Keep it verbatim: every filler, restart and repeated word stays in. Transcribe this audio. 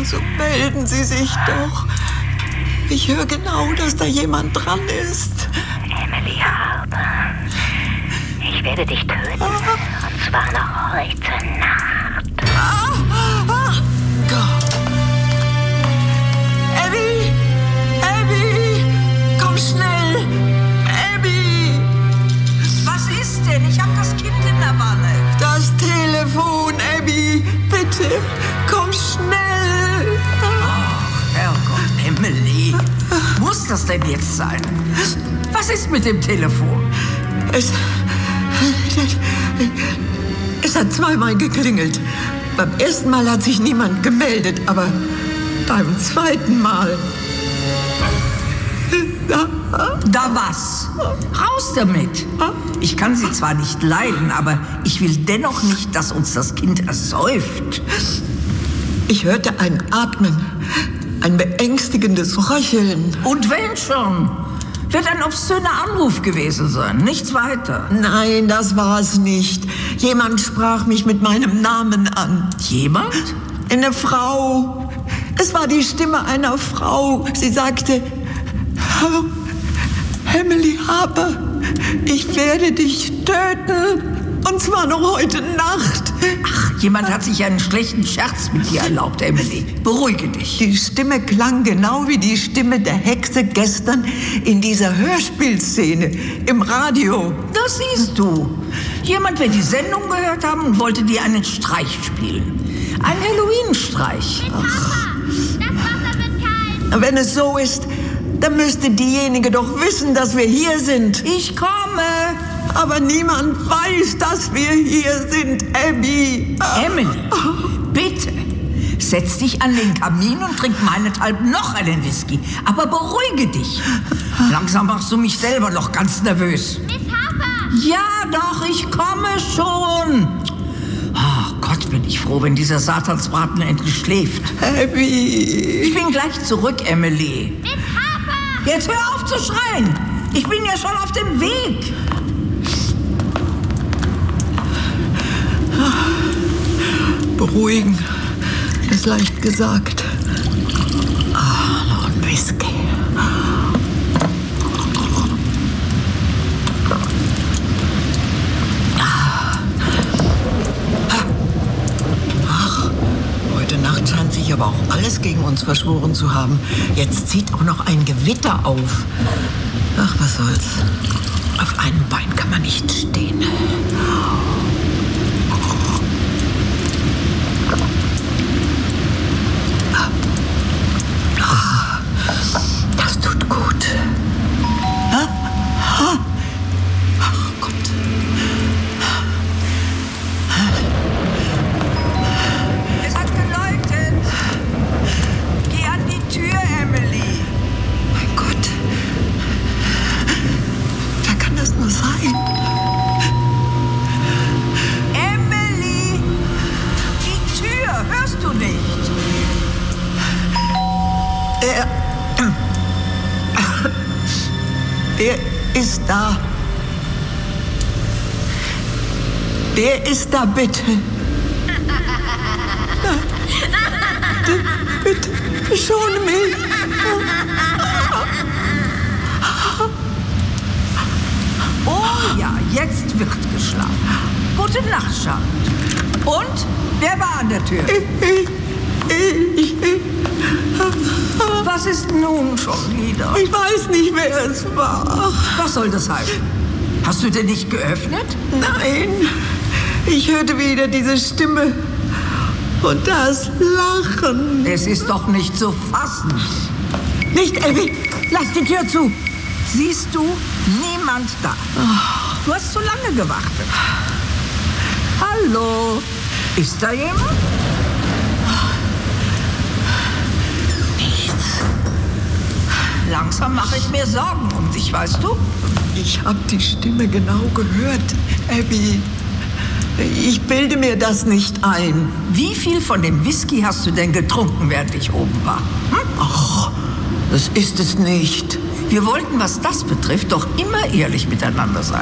so melden Sie sich doch. Ich höre genau, dass da jemand dran ist. Emily Harper, ich werde dich töten. Ah. Und zwar noch heute Nacht. Ah, ah, Gott. Abby! Abby! Komm schnell! Abby! Was ist denn? Ich hab das Kind in der Wanne. Das Telefon, Abby! Bitte, komm schnell! Oh, Herrgott, Emily. Muss das denn jetzt sein? Was ist mit dem Telefon? Es... Es hat zweimal geklingelt. Beim ersten Mal hat sich niemand gemeldet, aber beim zweiten Mal... Da, da was? Raus damit! Ich kann Sie zwar nicht leiden, aber ich will dennoch nicht, dass uns das Kind ersäuft. Ich hörte ein Atmen, ein beängstigendes Röcheln. Und wenn schon? Wird ein obszöner Anruf gewesen sein, nichts weiter. Nein, das war es nicht. Jemand sprach mich mit meinem Namen an. Jemand? Eine Frau. Es war die Stimme einer Frau. Sie sagte... Emily Harper, ich werde dich töten. Und zwar noch heute Nacht. Ach, jemand hat sich einen schlechten Scherz mit dir erlaubt, Emily. Beruhige dich. Die Stimme klang genau wie die Stimme der Hexe gestern in dieser Hörspielszene im Radio. Das siehst du. Jemand wird die Sendung gehört haben und wollte dir einen Streich spielen. Ein Halloween-Streich. Ach. Das Wasser wird kalt. Wenn es so ist, dann müsste diejenige doch wissen, dass wir hier sind. Ich komme. Aber niemand weiß, dass wir hier sind, Abby. Emily, bitte, setz dich an den Kamin und trink meinethalben noch einen Whisky. Aber beruhige dich. Langsam machst du mich selber noch ganz nervös. Miss Harper! Ja, doch, ich komme schon. Oh Gott, bin ich froh, wenn dieser Satansbraten endlich schläft. Abby. Ich bin gleich zurück, Emily. Miss Harper! Jetzt hör auf zu schreien. Ich bin ja schon auf dem Weg. Beruhigen ist leicht gesagt. Ah, noch ein Whisky. Ach, heute Nacht scheint sich aber auch alles gegen uns verschworen zu haben. Jetzt zieht auch noch ein Gewitter auf. Ach, was soll's. Auf einem Bein kann man nicht stehen. Das tut gut. Ach Gott. Es hat geläutet. Geh an die Tür, Emily. Mein Gott. Wer kann das nur sein? Emily! Die Tür, hörst du nicht? Er... Er ist da. Wer ist da, bitte? Bitte, schone mich. Oh ja, jetzt wird geschlafen. Gute Nacht, Charlotte. Und? Wer war an der Tür? Ich, ich, Was ist nun schon wieder? ich weiß nicht, wer es war. Was soll das heißen? Hast du denn nicht geöffnet? Nein, ich hörte wieder diese Stimme und das Lachen. Es ist doch nicht zu fassen. Nicht, Abby, lass die Tür zu. Siehst du, niemand da. Du hast zu lange gewartet. Hallo, ist da jemand? Nichts. Langsam mache ich mir Sorgen um dich, weißt du? Ich habe die Stimme genau gehört, Abby. Ich bilde mir das nicht ein. Wie viel von dem Whisky hast du denn getrunken, während ich oben war? Hm? Ach, das ist es nicht. Wir wollten, was das betrifft, doch immer ehrlich miteinander sein.